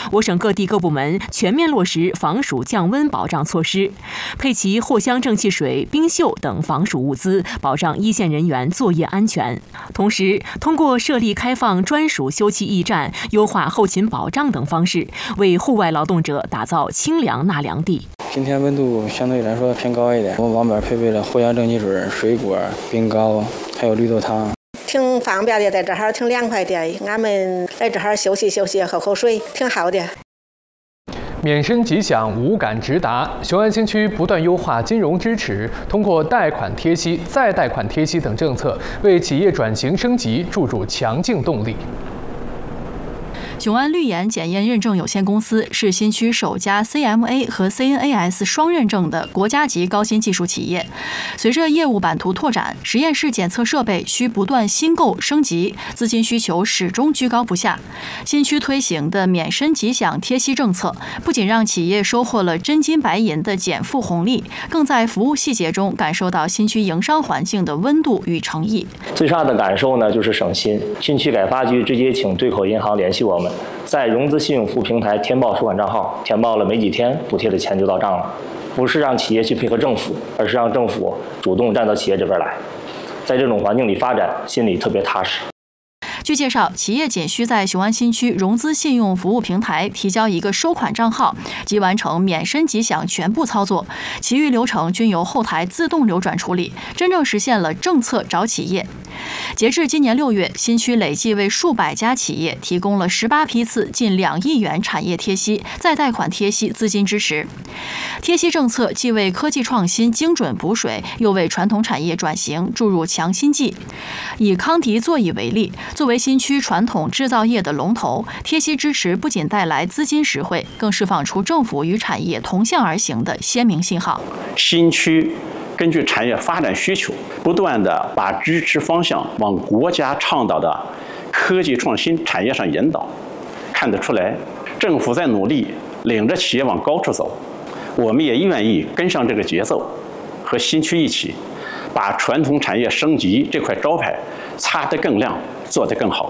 我省各地各部门全面落实防暑降温保障措施，配齐藿香正气水、冰袖等防暑物资，保障一线人员作业安全。同时，通过设立开放专属休憩驿站、优化后勤保障等方式，为户外劳动者打造清凉纳凉地。 今天温度相对来说偏高一点，我们网边配备了藿香正气水、水果、冰糕，还有绿豆汤。 挺方便的，在这儿挺凉快的，俺们来这儿休息休息，喝口水，挺好的。 免申即享，无感直达。雄安新区不断优化金融支持，通过贷款贴息、再贷款贴息等政策，为企业转型升级注入强劲动力。 雄安绿岩检验认证有限公司是新区首家 CMA 和 CNAS 双认证的国家级高新技术企业。随着业务版图拓展，实验室检测设备需不断新购升级，资金需求始终居高不下。新区推行的免申即享贴息政策，不仅让企业收获了真金白银的减负红利，更在服务细节中感受到新区营商环境的温度与诚意。 最大的感受呢，就是省心。新区改发局直接请对口银行联系我们。在融资信用服务平台填报收款账号，填报了没几天，补贴的钱就到账了。不是让企业去配合政府，而是让政府主动站到企业这边来。在这种环境里发展，心里特别踏实。 据介绍，企业仅需在雄安新区融资信用服务平台提交一个收款账号，即完成免申即享全部操作，其余流程均由后台自动流转处理，真正实现了政策找企业。截至今年6月，新区累计为数百家企业提供了18批次近2亿元产业贴息、再贷款贴息资金支持。贴息政策既为科技创新精准补水，又为传统产业转型注入强心剂。以康迪座椅为例，作为新区传统制造业的龙头，贴息支持不仅带来资金实惠，更释放出政府与产业同向而行的鲜明信号。 新区根据产业发展需求，不断地把支持方向往国家倡导的科技创新产业上引导，看得出来，政府在努力领着企业往高处走，我们也愿意跟上这个节奏，和新区一起，把传统产业升级这块招牌擦得更亮，做得更好。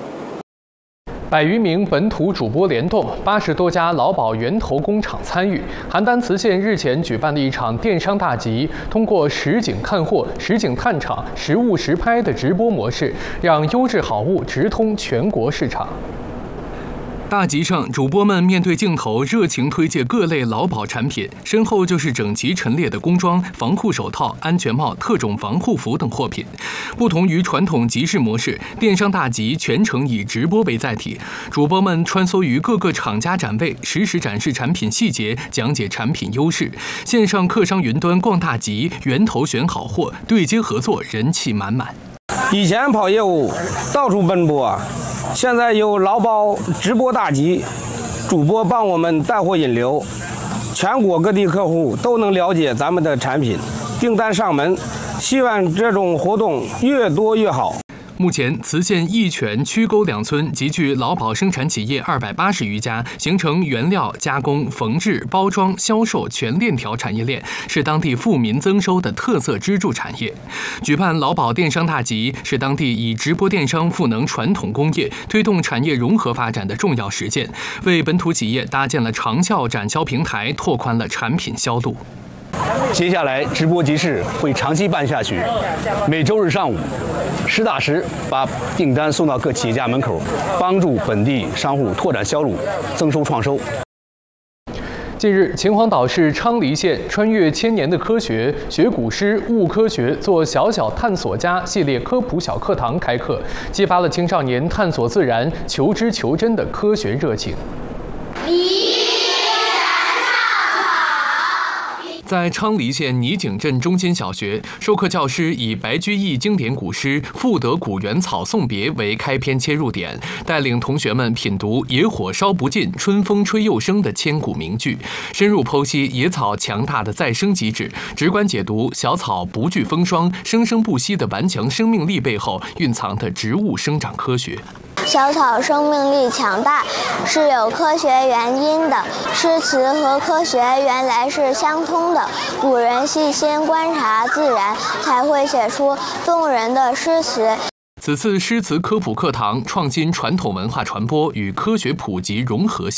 100余名本土主播联动，80多家劳保源头工厂参与。邯郸磁县日前举办的一场电商大集，通过实景看货、实景探厂、实物实拍的直播模式，让优质好物直通全国市场。大集上，主播们面对镜头，热情推介各类劳保产品，身后就是整齐陈列的工装、防护手套、安全帽、特种防护服等货品。不同于传统集市模式，电商大集全程以直播为载体，主播们穿梭于各个厂家展位，实时展示产品细节，讲解产品优势。线上客商云端逛大集，源头选好货，对接合作，人气满满。 以前跑业务到处奔波，现在有劳保直播大集，主播帮我们带货引流，全国各地客户都能了解咱们的产品，订单上门。希望这种活动越多越好。 目前，磁县义泉、曲沟2村集聚劳保生产企业280余家，形成原料、加工、缝制、包装、销售全链条产业链，是当地富民增收的特色支柱产业。举办劳保电商大集，是当地以直播电商赋能传统工业、推动产业融合发展的重要实践，为本土企业搭建了长效展销平台，拓宽了产品销路。 接下来，直播集市会长期办下去，每周日上午实打实把订单送到各企业家门口，帮助本地商户拓展销路、增收创收。 近日，秦皇岛市昌黎县穿越千年的科学，学古诗、悟科学，做小小探索家系列科普小课堂开课，激发了青少年探索自然、求知求真的科学热情。在昌黎县拟景镇中心小学，授课教师以白居易经典古诗《赋得古原草送别》为开篇切入点，带领同学们品读“野火烧不尽，春风吹又生”的千古名句，深入剖析野草强大的再生机制，直观解读小草不惧风霜、生生不息的顽强生命力背后蕴藏的植物生长科学。 小草生命力强大是有科学原因的，诗词和科学原来是相通的。古人细心观察自然，才会写出动人的诗词。 此次诗词科普课堂创新传统文化传播与科学普及融合。